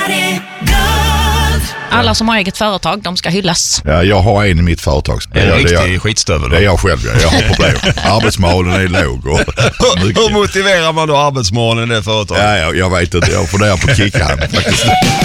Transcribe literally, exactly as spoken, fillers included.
Alla som har eget företag, de ska hyllas. Ja, jag har en i mitt företag. En jag, riktig jag, skitstövel. Det är jag själv, ja. Jag har problem. Arbetsmoralen är låg. Och hur motiverar man då arbetsmoralen i det företaget? Ja, jag, jag vet inte. Jag funderar på att kicka han faktiskt.